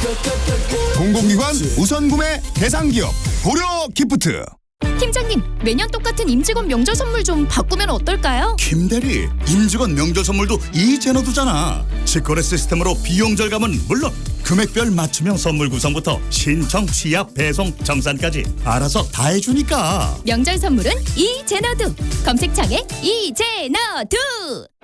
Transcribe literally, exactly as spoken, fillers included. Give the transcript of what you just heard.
공공기관 우선 구매 대상 기업 고려 기프트. 팀장님, 매년 똑같은 임직원 명절 선물 좀 바꾸면 어떨까요? 김대리, 임직원 명절 선물도 이제너두잖아. 직거래 시스템으로 비용 절감은 물론 금액별 맞춤형 선물 구성부터 신청, 취합, 배송, 정산까지 알아서 다 해주니까. 명절 선물은 이제너두. 검색창에 이제너두.